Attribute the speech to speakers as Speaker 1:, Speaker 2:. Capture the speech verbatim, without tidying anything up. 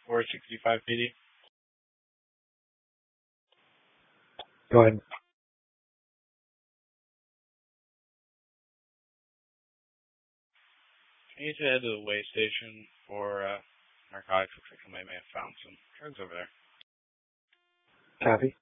Speaker 1: four sixty-five P D.
Speaker 2: Go ahead.
Speaker 1: I need to head to the way station for uh, narcotics. Looks like somebody may have found some drugs over there.
Speaker 2: Copy.